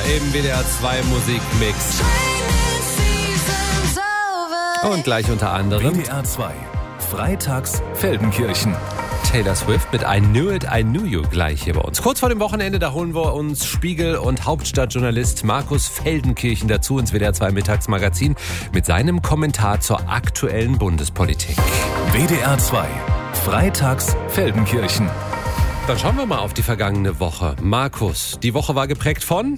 im WDR 2 Musikmix. Und gleich unter anderem WDR 2, freitags Feldenkirchen. Taylor Swift mit I Knew It, I Knew You gleich hier bei uns. Kurz vor dem Wochenende, da holen wir uns Spiegel- und Hauptstadtjournalist Markus Feldenkirchen dazu ins WDR 2 Mittagsmagazin mit seinem Kommentar zur aktuellen Bundespolitik. WDR 2, freitags Feldenkirchen. Dann schauen wir mal auf die vergangene Woche. Markus, die Woche war geprägt von?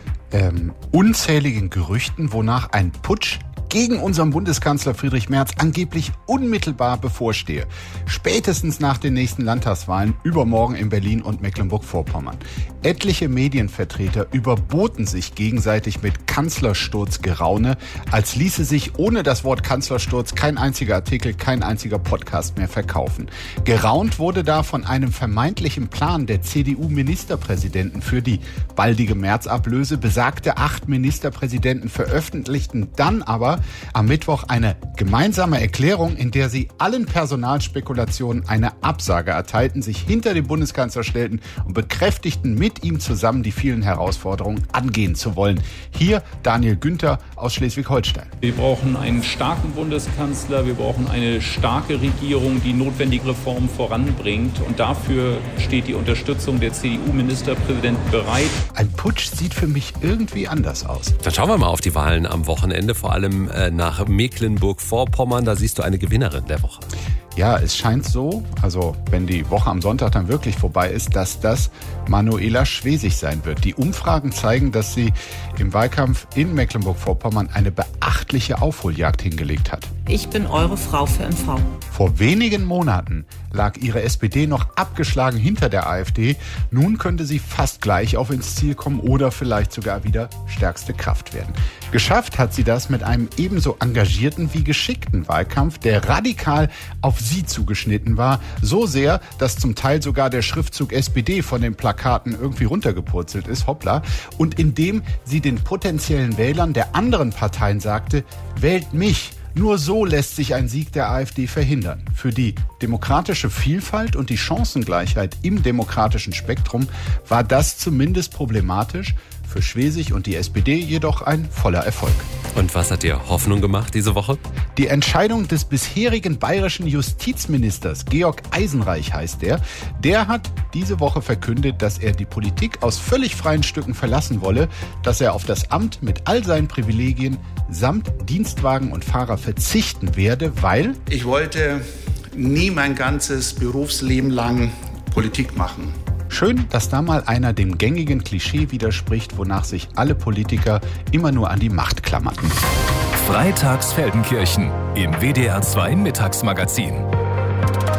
Unzähligen Gerüchten, wonach ein Putsch gegen unseren Bundeskanzler Friedrich Merz angeblich unmittelbar bevorstehe. Spätestens nach den nächsten Landtagswahlen übermorgen in Berlin und Mecklenburg-Vorpommern. Etliche Medienvertreter überboten sich gegenseitig mit Kanzlersturzgeraune, als ließe sich ohne das Wort Kanzlersturz kein einziger Artikel, kein einziger Podcast mehr verkaufen. Geraunt wurde da von einem vermeintlichen Plan der CDU-Ministerpräsidenten für die baldige März-Ablöse. Besagte 8 Ministerpräsidenten veröffentlichten dann aber am Mittwoch eine gemeinsame Erklärung, in der sie allen Personalspekulationen eine Absage erteilten, sich hinter den Bundeskanzler stellten und bekräftigten, mit ihm zusammen die vielen Herausforderungen angehen zu wollen. Hier Daniel Günther aus Schleswig-Holstein. Wir brauchen einen starken Bundeskanzler, wir brauchen eine starke Regierung, die notwendige Reformen voranbringt. Und dafür steht die Unterstützung der CDU-Ministerpräsidenten bereit. Ein Putsch sieht für mich irgendwie anders aus. Dann schauen wir mal auf die Wahlen am Wochenende, vor allem nach Mecklenburg-Vorpommern. Da siehst du eine Gewinnerin der Woche. Ja, es scheint so, also wenn die Woche am Sonntag dann wirklich vorbei ist, dass das Manuela Schwesig sein wird. Die Umfragen zeigen, dass sie im Wahlkampf in Mecklenburg-Vorpommern eine beachtliche Aufholjagd hingelegt hat. Ich bin eure Frau für MV. Vor wenigen Monaten lag ihre SPD noch abgeschlagen hinter der AfD. Nun könnte sie fast gleich auf ins Ziel kommen oder vielleicht sogar wieder stärkste Kraft werden. Geschafft hat sie das mit einem ebenso engagierten wie geschickten Wahlkampf, der radikal auf sie zugeschnitten war. So sehr, dass zum Teil sogar der Schriftzug SPD von den Plakaten irgendwie runtergepurzelt ist, hoppla. Und indem sie den potenziellen Wählern der anderen Parteien sagte, wählt mich. Nur so lässt sich ein Sieg der AfD verhindern. Für die demokratische Vielfalt und die Chancengleichheit im demokratischen Spektrum war das zumindest problematisch. Für Schwesig und die SPD jedoch ein voller Erfolg. Und was hat dir Hoffnung gemacht diese Woche? Die Entscheidung des bisherigen bayerischen Justizministers, Georg Eisenreich heißt der hat diese Woche verkündet, dass er die Politik aus völlig freien Stücken verlassen wolle, dass er auf das Amt mit all seinen Privilegien samt Dienstwagen und Fahrer verzichten werde, weil ich wollte nie mein ganzes Berufsleben lang Politik machen. Schön, dass da mal einer dem gängigen Klischee widerspricht, wonach sich alle Politiker immer nur an die Macht klammerten. Freitags Feldenkirchen im WDR 2 Mittagsmagazin.